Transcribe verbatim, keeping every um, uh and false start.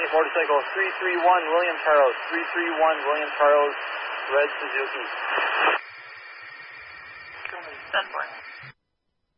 motorcycle three three one, William Charles, three three one, William Charles, red Suzuki. ten four.